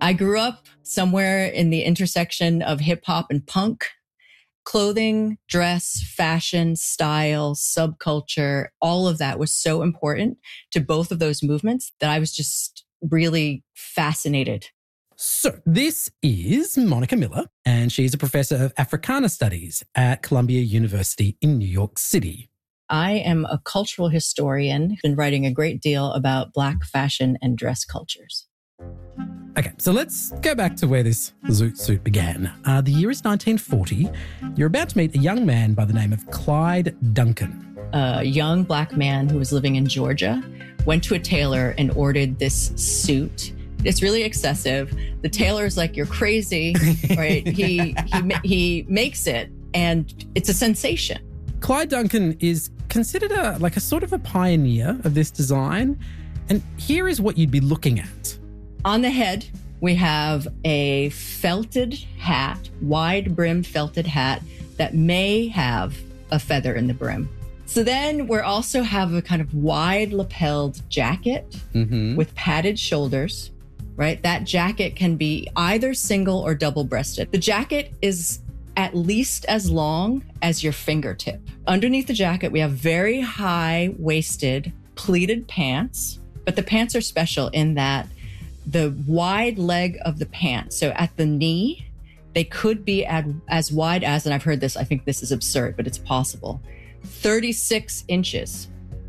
I grew up somewhere in the intersection of hip hop and punk. Clothing, dress, fashion, style, subculture, all of that was so important to both of those movements that I was just really fascinated. So this is Monica Miller, and she's a professor of Africana Studies at Columbia University in New York City. I am a cultural historian, been writing a great deal about Black fashion and dress cultures. Okay, so let's go back to where this zoot suit began. The year is 1940. You're about to meet a young man by the name of Clyde Duncan. A young Black man who was living in Georgia went to a tailor and ordered this suit. It's really excessive. The tailor's like, "You're crazy," right? He makes it, and it's a sensation. Clyde Duncan is considered a sort of a pioneer of this design. And here is what you'd be looking at. On the head, we have a felted hat, wide-brimmed felted hat that may have a feather in the brim. So then we also have a kind of wide lapelled jacket with padded shoulders, right? That jacket can be either single or double-breasted. The jacket is at least as long as your fingertip. Underneath the jacket, we have very high-waisted pleated pants, but the pants are special in that the wide leg of the pants, so at the knee, they could be as wide as, and I've heard this, I think this is absurd, but it's possible, 36 inches.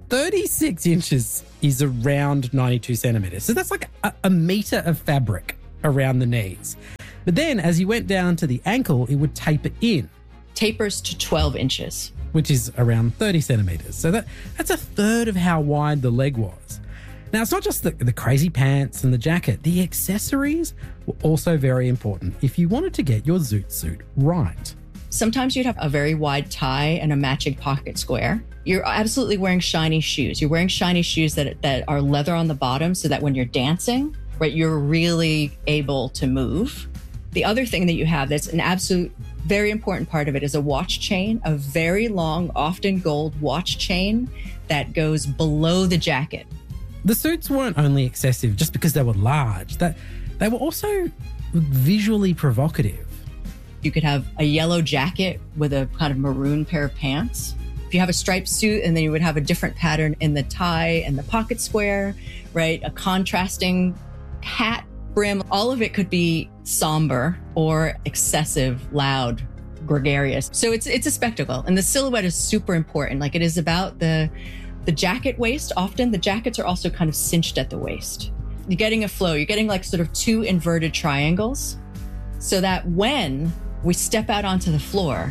36 inches is around 92 centimetres. So that's like a metre of fabric around the knees. But then as you went down to the ankle, it would taper in. Tapers to 12 inches. Which is around 30 centimetres. So that's a third of how wide the leg was. Now, it's not just the crazy pants and the jacket. The accessories were also very important if you wanted to get your zoot suit right. Sometimes you'd have a very wide tie and a matching pocket square. You're absolutely wearing shiny shoes. You're wearing shiny shoes that are leather on the bottom so that when you're dancing, right, you're really able to move. The other thing that you have that's an absolute very important part of it is a watch chain, a very long, often gold watch chain that goes below the jacket. The suits weren't only excessive just because they were large. They were also visually provocative. You could have a yellow jacket with a kind of maroon pair of pants. If you have a striped suit, and then you would have a different pattern in the tie and the pocket square, right? A contrasting hat brim. All of it could be somber or excessive, loud, gregarious. So it's a spectacle. And the silhouette is super important. Like, it is about the jacket waist. Often the jackets are also kind of cinched at the waist. You're getting a flow. You're getting like sort of two inverted triangles so that when we step out onto the floor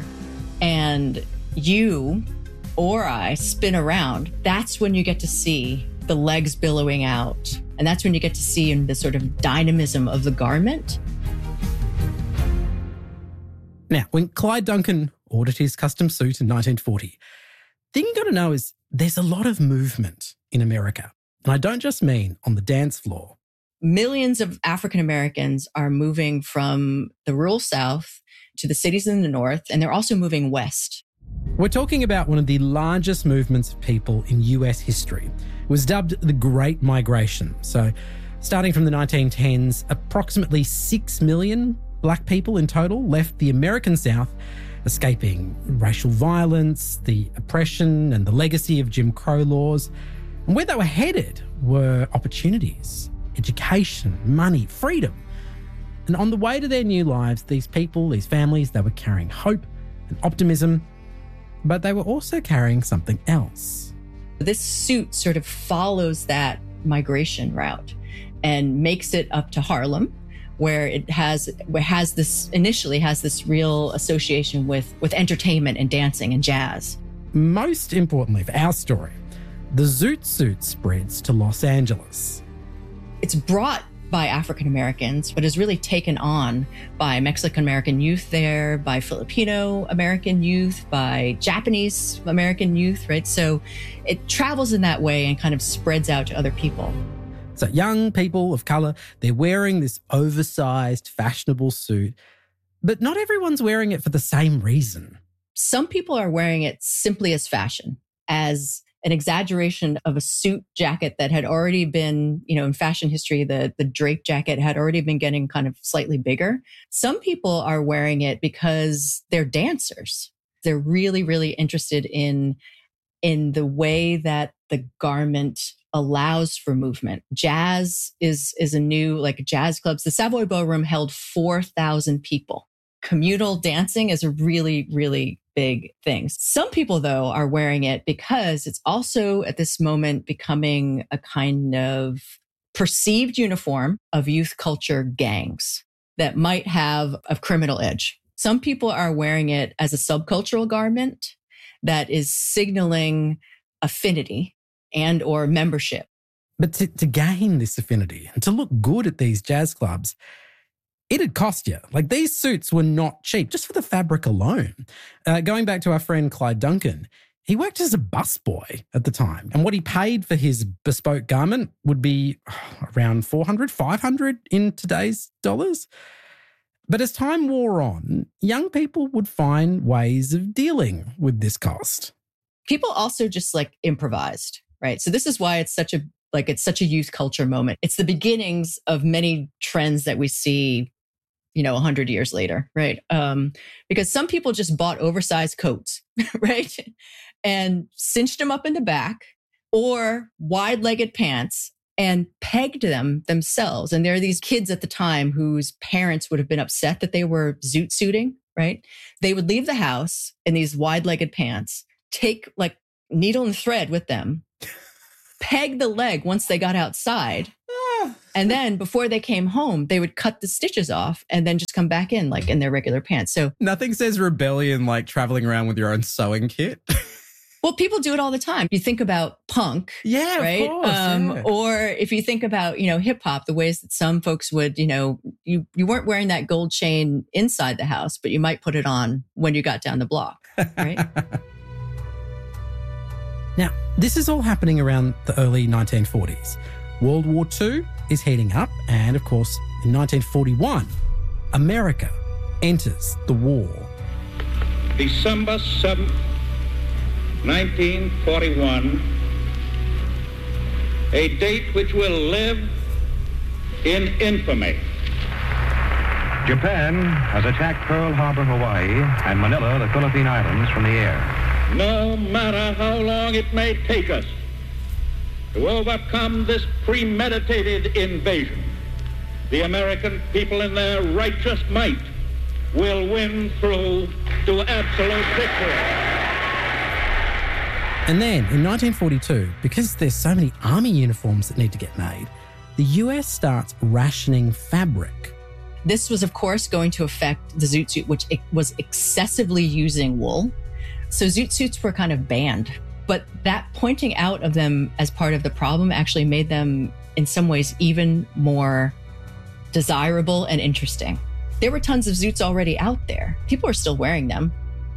and you or I spin around, that's when you get to see the legs billowing out. And that's when you get to see in the sort of dynamism of the garment. Now, when Clyde Duncan ordered his custom suit in 1940, the thing you got to know is there's a lot of movement in America. And I don't just mean on the dance floor. Millions of African Americans are moving from the rural South to the cities in the North, and they're also moving west. We're talking about one of the largest movements of people in US history. It was dubbed the Great Migration. So starting from the 1910s, approximately 6 million Black people in total left the American South, escaping racial violence, the oppression and the legacy of Jim Crow laws. And where they were headed were opportunities, education, money, freedom. And on the way to their new lives, these people, these families, they were carrying hope and optimism, but they were also carrying something else. This suit sort of follows that migration route and makes it up to Harlem, where it has this real association with entertainment and dancing and jazz. Most importantly for our story, the zoot suit spreads to Los Angeles. It's brought by African Americans, but is really taken on by Mexican American youth there, by Filipino American youth, by Japanese American youth, right? So it travels in that way and kind of spreads out to other people. So young people of colour, they're wearing this oversized, fashionable suit, but not everyone's wearing it for the same reason. Some people are wearing it simply as fashion, as an exaggeration of a suit jacket that had already been, in fashion history, the drape jacket had already been getting kind of slightly bigger. Some people are wearing it because they're dancers. They're really, really interested in the way that the garment allows for movement. Jazz is a new, like jazz clubs. The Savoy Ballroom held 4,000 people. Communal dancing is a really, really big thing. Some people, though, are wearing it because it's also at this moment becoming a kind of perceived uniform of youth culture gangs that might have a criminal edge. Some people are wearing it as a subcultural garment that is signaling affinity and or membership. But to gain this affinity and to look good at these jazz clubs, it'd cost you. Like, these suits were not cheap, just for the fabric alone. Going back to our friend Clyde Duncan, he worked as a busboy at the time. And what he paid for his bespoke garment would be around $400, $500 in today's dollars. But as time wore on, young people would find ways of dealing with this cost. People also just like improvised, right? So this is why it's such a youth culture moment. It's the beginnings of many trends that we see, 100 years later, right? Because some people just bought oversized coats, right? And cinched them up in the back, or wide-legged pants and pegged them themselves. And there are these kids at the time whose parents would have been upset that they were zoot suiting, right? They would leave the house in these wide-legged pants, take like needle and thread with them, peg the leg once they got outside. And then before they came home, they would cut the stitches off and then just come back in like in their regular pants. So nothing says rebellion like traveling around with your own sewing kit. Well, people do it all the time. You think about punk, yeah, right? Of course, yeah. Or if you think about, hip hop, the ways that some folks would, you weren't wearing that gold chain inside the house, but you might put it on when you got down the block, right? Now, this is all happening around the early 1940s. World War II is heating up, and of course, in 1941, America enters the war. December 7th, 1941, a date which will live in infamy. Japan has attacked Pearl Harbor, Hawaii, and Manila, the Philippine Islands, from the air. No matter how long it may take us to overcome this premeditated invasion, the American people in their righteous might will win through to absolute victory. And then in 1942, because there's so many army uniforms that need to get made, the US starts rationing fabric. This was, of course, going to affect the zoot suit, which was excessively using wool. So zoot suits were kind of banned. But that pointing out of them as part of the problem actually made them, in some ways, even more desirable and interesting. There were tons of zoots already out there. People are still wearing them.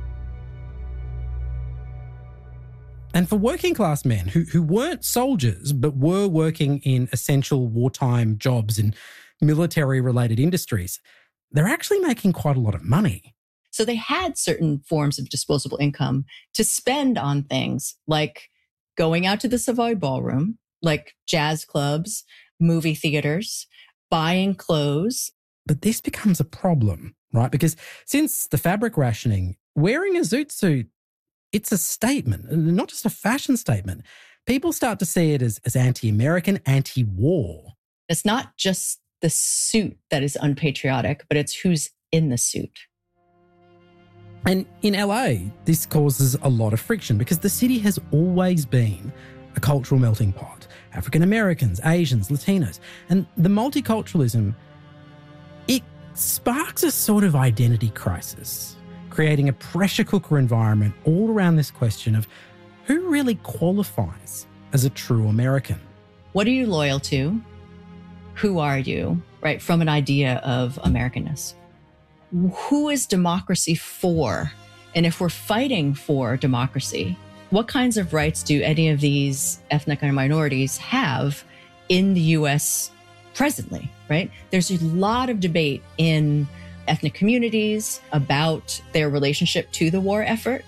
And for working class men who weren't soldiers, but were working in essential wartime jobs in military-related industries, they're actually making quite a lot of money. So they had certain forms of disposable income to spend on things like going out to the Savoy Ballroom, like jazz clubs, movie theaters, buying clothes. But this becomes a problem, right? Because since the fabric rationing, wearing a zoot suit, it's a statement, not just a fashion statement. People start to see it as anti-American, anti-war. It's not just the suit that is unpatriotic, but it's who's in the suit. And in LA, this causes a lot of friction because the city has always been a cultural melting pot. African Americans, Asians, Latinos. And the multiculturalism, it sparks a sort of identity crisis, creating a pressure cooker environment all around this question of who really qualifies as a true American. What are you loyal to? Who are you, right? From an idea of Americanness. Who is democracy for? And if we're fighting for democracy, what kinds of rights do any of these ethnic minorities have in the US presently, right? There's a lot of debate in ethnic communities about their relationship to the war effort,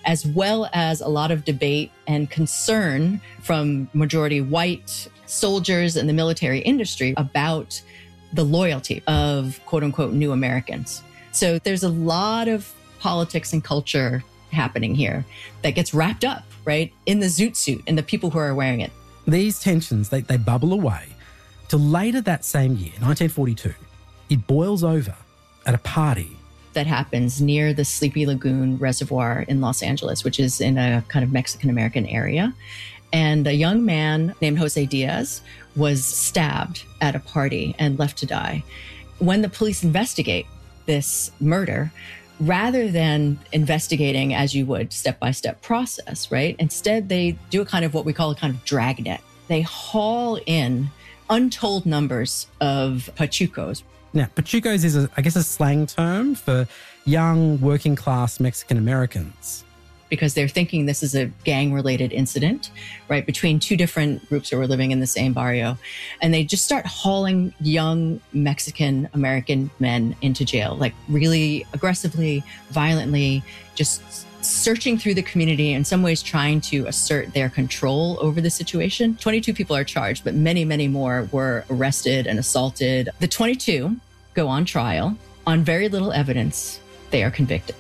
as well as a lot of debate and concern from majority white soldiers in the military industry about the loyalty of quote unquote new Americans. So there's a lot of politics and culture happening here that gets wrapped up, right, in the zoot suit and the people who are wearing it. These tensions, they bubble away till later that same year, 1942, it boils over at a party that happens near the Sleepy Lagoon Reservoir in Los Angeles, which is in a kind of Mexican-American area. And a young man named Jose Diaz was stabbed at a party and left to die. When the police investigate this murder, rather than investigating as you would step-by-step process, right? Instead, they do a kind of what we call a kind of dragnet. They haul in untold numbers of pachucos. Now, pachucos is, I guess, a slang term for young working-class Mexican-Americans. Because they're thinking this is a gang-related incident, right, between two different groups who were living in the same barrio. And they just start hauling young Mexican-American men into jail, like really aggressively, violently, just searching through the community, in some ways trying to assert their control over the situation. 22 people are charged, but many, many more were arrested and assaulted. The 22 go on trial. On very little evidence, they are convicted.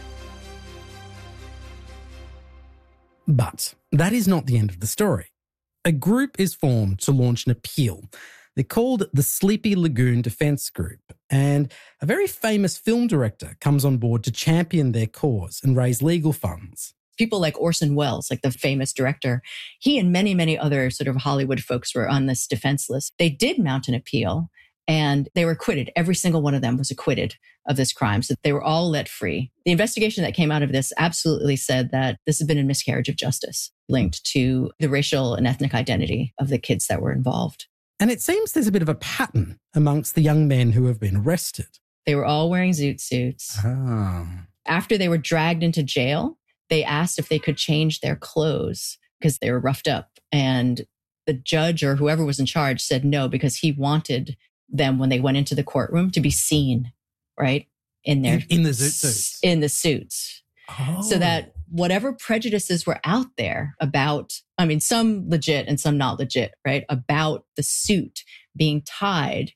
But that is not the end of the story. A group is formed to launch an appeal. They're called the Sleepy Lagoon Defense Group, and a very famous film director comes on board to champion their cause and raise legal funds. People like Orson Welles, like the famous director, he and many, many other sort of Hollywood folks were on this defense list. They did mount an appeal and they were acquitted. Every single one of them was acquitted of this crime. So they were all let free. The investigation that came out of this absolutely said that this has been a miscarriage of justice linked to the racial and ethnic identity of the kids that were involved. And it seems there's a bit of a pattern amongst the young men who have been arrested. They were all wearing zoot suits. Oh. After they were dragged into jail, they asked if they could change their clothes because they were roughed up. And the judge or whoever was in charge said no, because he wanted them, when they went into the courtroom, to be seen, right? In their in the zoot suits. In the suits. Oh. So that whatever prejudices were out there about, I mean, some legit and some not legit, right? About the suit being tied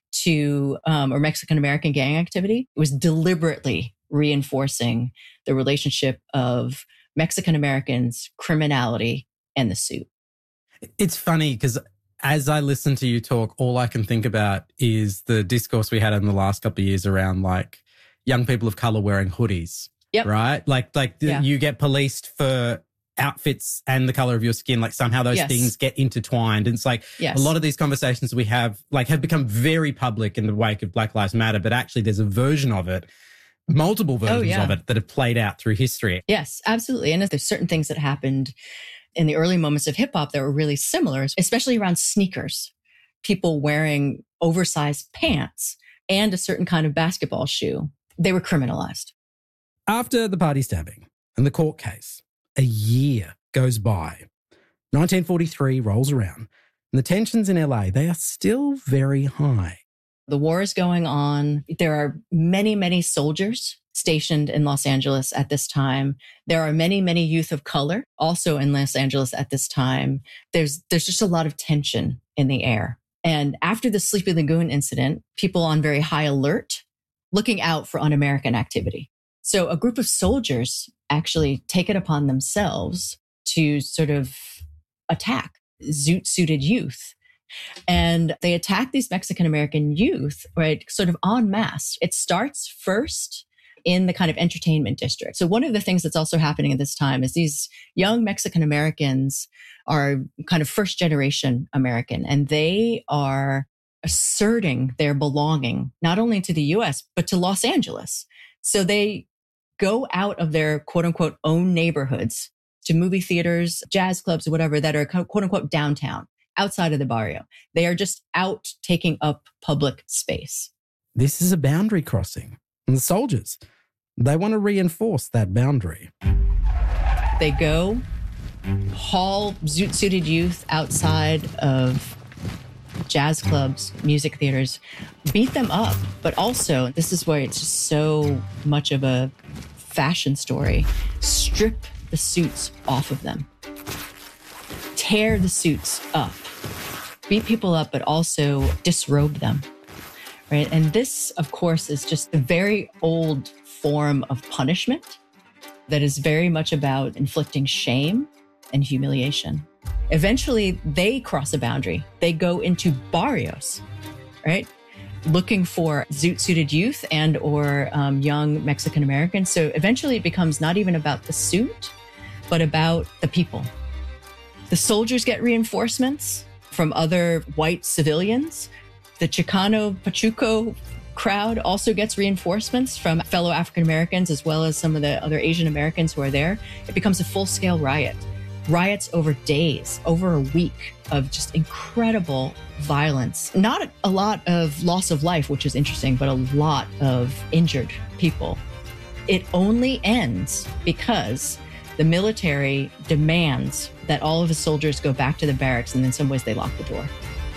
to or Mexican-American gang activity, it was deliberately reinforcing the relationship of Mexican-Americans, criminality, and the suit. It's funny because as I listen to you talk, all I can think about is the discourse we had in the last couple of years around like young people of color wearing hoodies. Yep. Right? You get policed for outfits and the color of your skin. Like somehow those things get intertwined. And it's like a lot of these conversations we have become very public in the wake of Black Lives Matter, but actually there's a version of it, multiple versions of it that have played out through history. Yes, absolutely. And there's certain things that happened in the early moments of hip hop that were really similar, especially around sneakers, people wearing oversized pants and a certain kind of basketball shoe. They were criminalized. After the party stabbing and the court case, a year goes by. 1943 rolls around, and the tensions in LA, they are still very high. The war is going on. There are many, many soldiers stationed in Los Angeles at this time. There are many, many youth of color also in Los Angeles at this time. There's just a lot of tension in the air. And after the Sleepy Lagoon incident, people on very high alert, looking out for un-American activity. So a group of soldiers actually take it upon themselves to sort of attack zoot-suited youth. And they attack these Mexican-American youth, right, sort of en masse. It starts first in the kind of entertainment district. So one of the things that's also happening at this time is these young Mexican-Americans are kind of first-generation American, and they are asserting their belonging not only to the U.S., but to Los Angeles. So they go out of their quote-unquote own neighborhoods to movie theaters, jazz clubs, or whatever that are quote-unquote downtown, outside of the barrio. They are just out taking up public space. This is a boundary crossing. And the soldiers, they want to reinforce that boundary. They go, haul zoot-suited youth outside of jazz clubs, music theaters, beat them up. But also, this is where it's just so much of a fashion story, strip the suits off of them, tear the suits up, beat people up, but also disrobe them, right? And this, of course, is just a very old form of punishment that is very much about inflicting shame and humiliation. Eventually, they cross a boundary. They go into barrios, right? Looking for zoot-suited youth and or young Mexican Americans. So eventually it becomes not even about the suit, but about the people. The soldiers get reinforcements from other white civilians. The Chicano Pachuco crowd also gets reinforcements from fellow African Americans, as well as some of the other Asian Americans who are there. It becomes a full-scale riot. Riots over days, over a week of just incredible violence. Not a lot of loss of life, which is interesting, but a lot of injured people. It only ends because the military demands that all of the soldiers go back to the barracks, and in some ways they lock the door.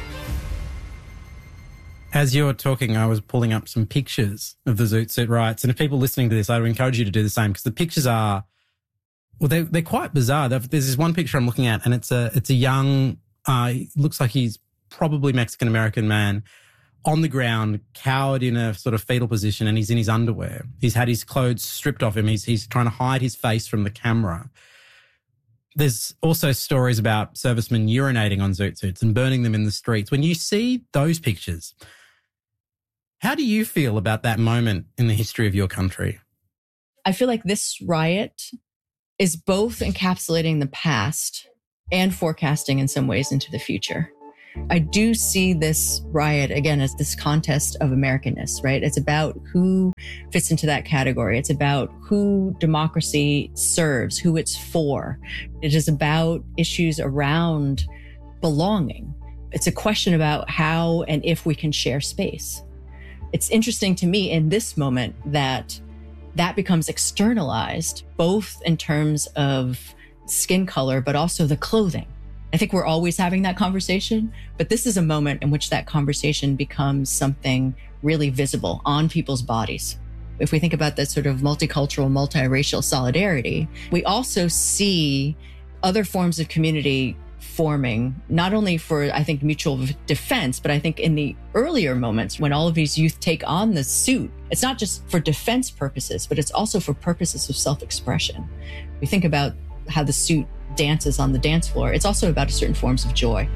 As you're talking, I was pulling up some pictures of the Zoot Suit riots. And if people listening to this, I would encourage you to do the same, because the pictures are, well, they're quite bizarre. There's this one picture I'm looking at, and it's a young, looks like he's probably Mexican-American man on the ground, cowered in a sort of fetal position, and he's in his underwear. He's had his clothes stripped off him. He's trying to hide his face from the camera. There's also stories about servicemen urinating on Zoot Suits and burning them in the streets. When you see those pictures, how do you feel about that moment in the history of your country? I feel like this riot is both encapsulating the past and forecasting in some ways into the future. I do see this riot, again, as this contest of Americanness, right? It's about who fits into that category. It's about who democracy serves, who it's for. It is about issues around belonging. It's a question about how and if we can share space. It's interesting to me in this moment that becomes externalized, both in terms of skin color, but also the clothing. I think we're always having that conversation, but this is a moment in which that conversation becomes something really visible on people's bodies. If we think about that sort of multicultural, multiracial solidarity, we also see other forms of community forming, not only for, I think, mutual defense, but I think in the earlier moments when all of these youth take on the suit, it's not just for defense purposes, but it's also for purposes of self-expression. We think about how the suit dances on the dance floor. It's also about certain forms of joy.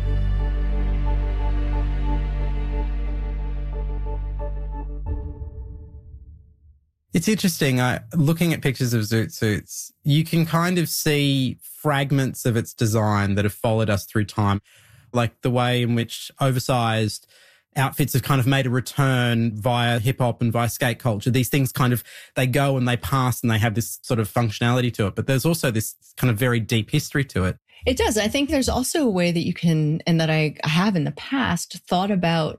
It's interesting. Looking at pictures of Zoot Suits, you can kind of see fragments of its design that have followed us through time, like the way in which oversized outfits have kind of made a return via hip hop and via skate culture. These things kind of, they go and they pass and they have this sort of functionality to it. But there's also this kind of very deep history to it. It does. I think there's also a way that you can, and that I have in the past, thought about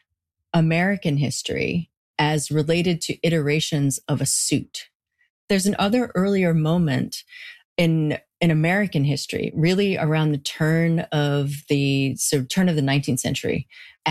American history as related to iterations of a suit. There's another earlier moment in American history, really around the turn of the 19th century,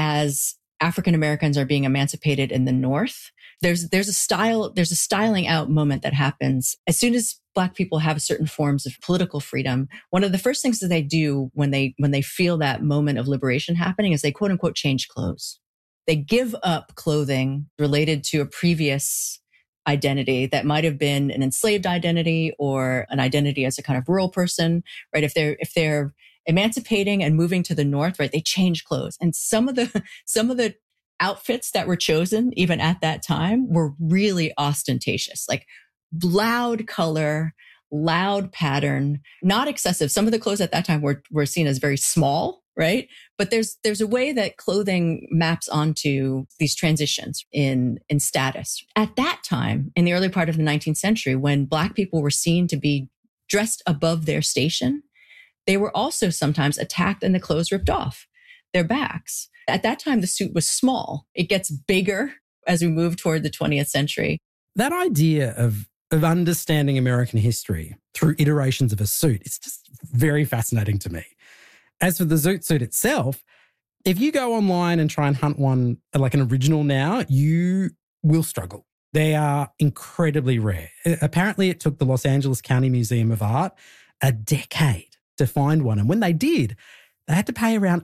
as African Americans are being emancipated in the North. There's a styling out moment that happens as soon as Black people have certain forms of political freedom. One of the first things that they do when they feel that moment of liberation happening is they quote unquote change clothes. They give up clothing related to a previous identity that might have been an enslaved identity or an identity as a kind of rural person, right? If they're emancipating and moving to the North, right, they change clothes. And some of the outfits that were chosen, even at that time, were really ostentatious, like loud color, loud pattern, not excessive. Some of the clothes at that time were seen as very small, right? But there's a way that clothing maps onto these transitions in status. At that time, in the early part of the 19th century, when Black people were seen to be dressed above their station, they were also sometimes attacked and the clothes ripped off their backs. At that time, the suit was small. It gets bigger as we move toward the 20th century. That idea of understanding American history through iterations of a suit, it's just very fascinating to me. As for the Zoot Suit itself, if you go online and try and hunt one like an original now, you will struggle. They are incredibly rare. Apparently, it took the Los Angeles County Museum of Art a decade to find one. And when they did, they had to pay around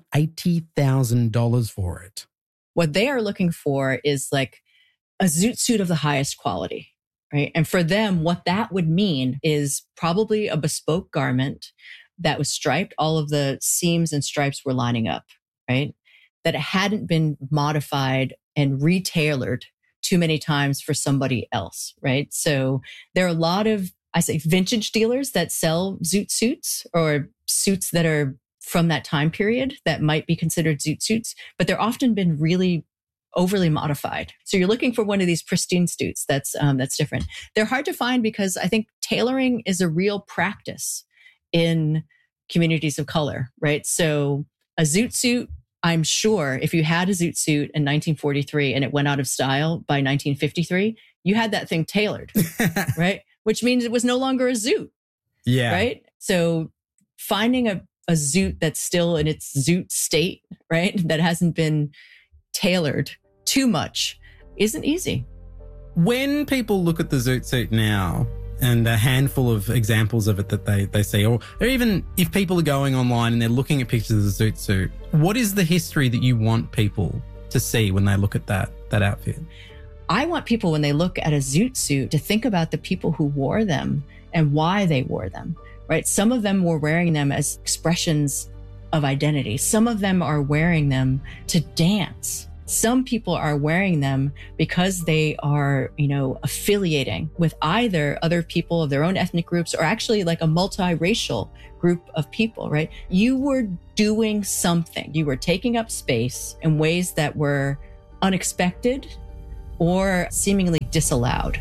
$80,000 for it. What they are looking for is like a zoot suit of the highest quality, right? And for them, what that would mean is probably a bespoke garment that was striped. All of the seams and stripes were lining up, right? That it hadn't been modified and retailored too many times for somebody else, right? So there are a lot of, I say, vintage dealers that sell zoot suits or suits that are from that time period that might be considered zoot suits, but they're often been really overly modified. So you're looking for one of these pristine suits that's different. They're hard to find because I think tailoring is a real practice in communities of color, right? So a zoot suit, I'm sure if you had a zoot suit in 1943 and it went out of style by 1953, you had that thing tailored, right? Which means it was no longer a zoot. Yeah. Right? So finding a zoot that's still in its zoot state, right? That hasn't been tailored too much isn't easy. When people look at the zoot suit now, and a handful of examples of it that they see, or even if people are going online and they're looking at pictures of the zoot suit, what is the history that you want people to see when they look at that outfit? I want people, when they look at a zoot suit, to think about the people who wore them and why they wore them, right? Some of them were wearing them as expressions of identity. Some of them are wearing them to dance. Some people are wearing them because they are, affiliating with either other people of their own ethnic groups or actually like a multiracial group of people, right? You were doing something. You were taking up space in ways that were unexpected or seemingly disallowed.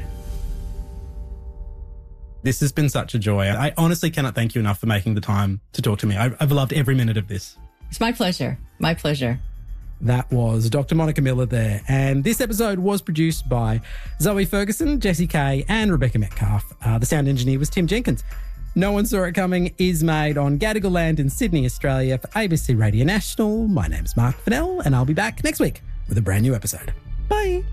This has been such a joy. I honestly cannot thank you enough for making the time to talk to me. I've loved every minute of this. It's my pleasure. My pleasure. That was Dr. Monica Miller there. And this episode was produced by Zoe Ferguson, Jessie Kay, and Rebecca Metcalf. The sound engineer was Tim Jenkins. No One Saw It Coming is made on Gadigal land in Sydney, Australia for ABC Radio National. My name's Mark Fennell, and I'll be back next week with a brand new episode. Bye.